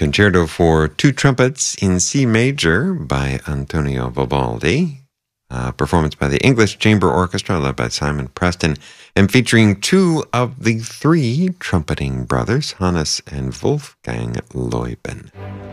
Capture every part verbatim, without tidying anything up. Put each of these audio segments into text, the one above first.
Concerto for Two Trumpets in C Major by Antonio Vivaldi. Uh, performance by the English Chamber Orchestra led by Simon Preston and featuring two of the three trumpeting brothers, Hannes and Wolfgang Leuben.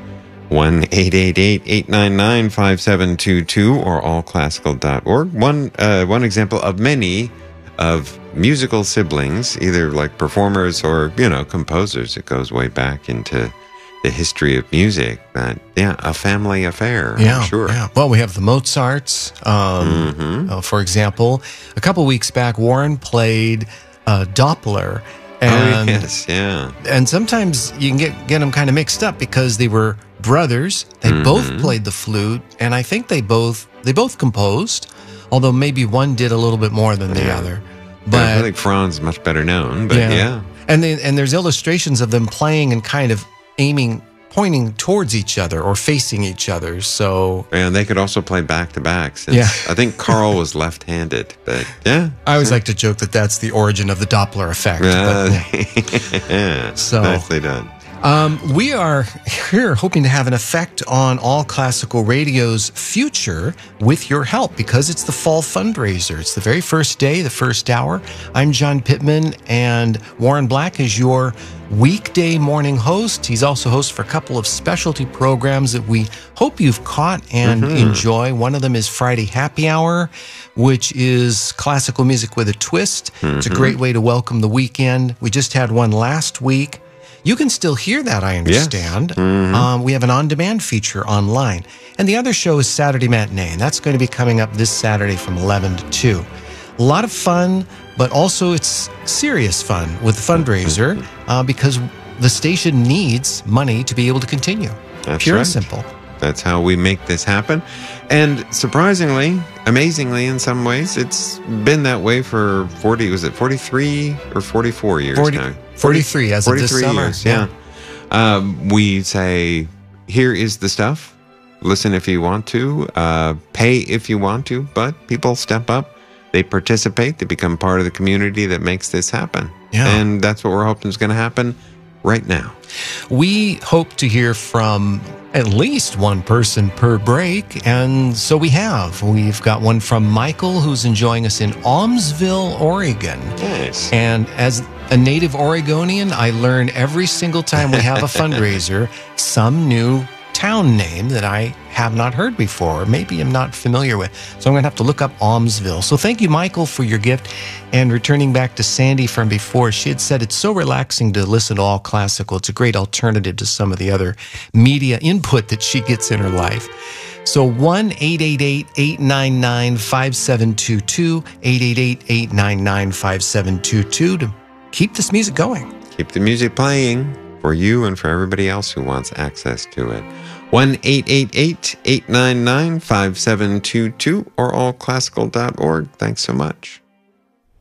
one eight eight eight, eight nine nine, five seven two two or all classical dot org. One, uh, one example of many of musical siblings, either like performers or, you know, composers. It goes way back into the history of music. But, yeah, a family affair, yeah, I'm sure. Yeah. Well, we have the Mozarts. Um, mm-hmm. uh, for example, a couple weeks back, Warren played uh, Doppler. And, oh, yes, yeah. And sometimes you can get, get them kind of mixed up because they were brothers. They mm-hmm. both played the flute, and I think they both they both composed, although maybe one did a little bit more than the yeah. other. But yeah, I think Franz is much better known, but yeah. yeah. And then, and there's illustrations of them playing and kind of aiming, pointing towards each other or facing each other. So and they could also play back to back. Since yeah. I think Carl was left-handed, but yeah. I always so. like to joke that that's the origin of the Doppler effect. Uh, but, yeah, so nicely done. Um, we are here hoping to have an effect on All Classical Radio's future with your help because it's the fall fundraiser. It's the very first day, the first hour. I'm John Pittman, and Warren Black is your weekday morning host. He's also host for a couple of specialty programs that we hope you've caught and mm-hmm. enjoy. One of them is Friday Happy Hour, which is classical music with a twist. Mm-hmm. It's a great way to welcome the weekend. We just had one last week. You can still hear that, I understand. Yes. Mm-hmm. Um, we have an on-demand feature online. And the other show is Saturday Matinee, and that's going to be coming up this Saturday from eleven to two. A lot of fun, but also it's serious fun with the fundraiser uh, because the station needs money to be able to continue. That's Pure right. and simple. That's how we make this happen. And surprisingly, amazingly in some ways, it's been that way for forty, was it forty-three or forty-four years forty, now? forty-three as of this summer. Years, yeah. yeah. Um, we say, here is the stuff. Listen if you want to. Uh, pay if you want to. But people step up. They participate. They become part of the community that makes this happen. Yeah. And that's what we're hoping is going to happen right now. We hope to hear from at least one person per break, and so we have. We've got one from Michael, who's enjoying us in Almsville, Oregon. Nice. And as a native Oregonian, I learn every single time we have a fundraiser some new town name that I have not heard before, or maybe I'm not familiar with. So I'm going to have to look up Almsville. So thank you, Michael, for your gift. And returning back to Sandy from before, she had said it's so relaxing to listen to All Classical. It's a great alternative to some of the other media input that she gets in her life. So one eight eight eight, eight nine nine, five seven two two, eight eight eight, eight nine nine, five seven two two to keep this music going. Keep the music playing for you and for everybody else who wants access to it. one eight eight eight, eight nine nine, five seven two two or all classical dot org. Thanks so much.